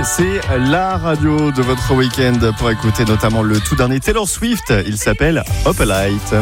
c'est la radio de votre week-end pour écouter notamment le tout dernier Taylor Swift. Il s'appelle Up a Light.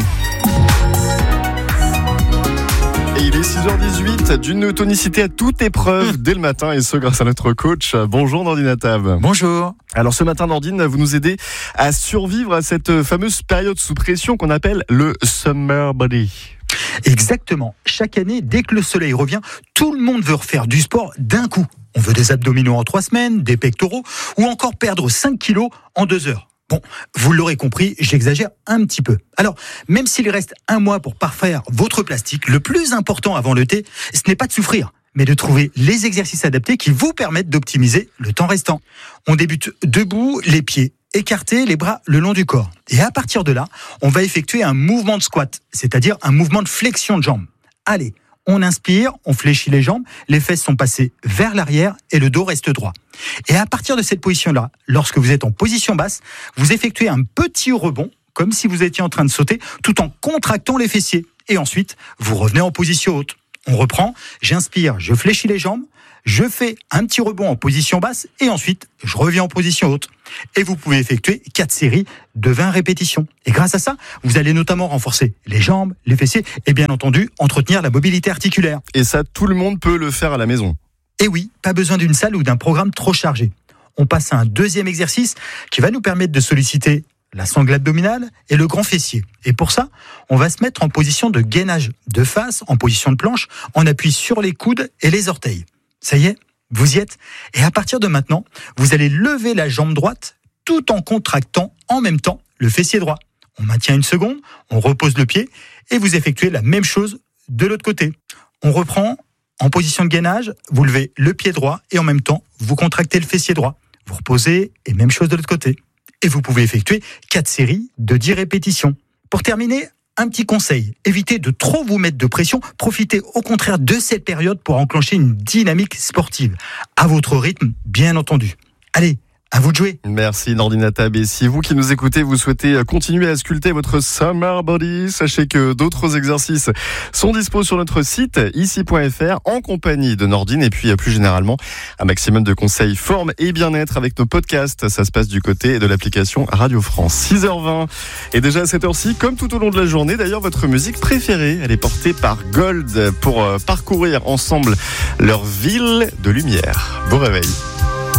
Et il est 6h18, d'une tonicité à toute épreuve dès le matin, et ce grâce à notre coach. Bonjour Nordine Attab. Bonjour. Alors ce matin Nordine, vous nous aidez à survivre à cette fameuse période sous pression qu'on appelle le summer body. Exactement. Chaque année, dès que le soleil revient, tout le monde veut refaire du sport d'un coup. On veut des abdominaux en 3 semaines, des pectoraux, ou encore perdre 5 kilos en 2 heures. Bon, vous l'aurez compris, j'exagère un petit peu. Alors, même s'il reste 1 mois pour parfaire votre plastique, le plus important avant l'été, ce n'est pas de souffrir, mais de trouver les exercices adaptés qui vous permettent d'optimiser le temps restant. On débute debout, les pieds écartés, les bras le long du corps. Et à partir de là, on va effectuer un mouvement de squat, c'est-à-dire un mouvement de flexion de jambes. Allez, on inspire, on fléchit les jambes, les fesses sont passées vers l'arrière et le dos reste droit. Et à partir de cette position-là, lorsque vous êtes en position basse, vous effectuez un petit rebond, comme si vous étiez en train de sauter, tout en contractant les fessiers. Et ensuite, vous revenez en position haute. On reprend, j'inspire, je fléchis les jambes, je fais un petit rebond en position basse et ensuite, je reviens en position haute. Et vous pouvez effectuer 4 séries de 20 répétitions. Et grâce à ça, vous allez notamment renforcer les jambes, les fessiers et bien entendu, entretenir la mobilité articulaire. Et ça, tout le monde peut le faire à la maison. Et oui, pas besoin d'une salle ou d'un programme trop chargé. On passe à un deuxième exercice qui va nous permettre de solliciter la sangle abdominale et le grand fessier. Et pour ça, on va se mettre en position de gainage de face, en position de planche, en appui sur les coudes et les orteils. Ça y est, vous y êtes. Et à partir de maintenant, vous allez lever la jambe droite tout en contractant en même temps le fessier droit. On maintient 1 seconde, on repose le pied et vous effectuez la même chose de l'autre côté. On reprend en position de gainage, vous levez le pied droit et en même temps, vous contractez le fessier droit. Vous reposez et même chose de l'autre côté. Et vous pouvez effectuer 4 séries de 10 répétitions. Pour terminer, un petit conseil, évitez de trop vous mettre de pression, profitez au contraire de cette période pour enclencher une dynamique sportive. À votre rythme, bien entendu. Allez, à vous de jouer. Merci Nordine Attab. Et si vous qui nous écoutez, vous souhaitez continuer à sculpter votre summer body, sachez que d'autres exercices sont dispo sur notre site ici.fr en compagnie de Nordine. Et puis plus généralement, un maximum de conseils forme et bien-être avec nos podcasts. Ça se passe du côté de l'application Radio France. 6h20 et déjà à cette heure-ci, comme tout au long de la journée, d'ailleurs votre musique préférée, elle est portée par Gold pour parcourir ensemble leur ville de lumière. Bon réveil.